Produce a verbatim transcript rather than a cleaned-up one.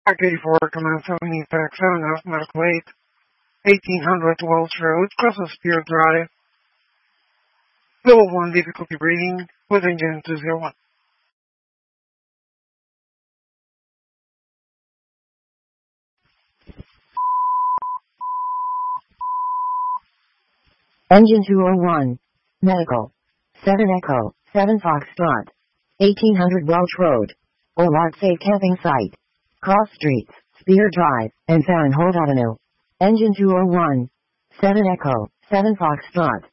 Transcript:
Park eighty-four, Command seventy, Pack seven F, Medical eight, eighteen hundred Wells Road, Crossing Spear Drive, Level one difficulty reading, with engine two oh one. Engine two oh one. Medical. seven Echo, seven Foxtrot. eighteen hundred Welch Road. Orlard Safe Camping Site. Cross Streets, Spear Drive, and Farrenhold Avenue. Engine two oh one. seven Echo, seven Foxtrot.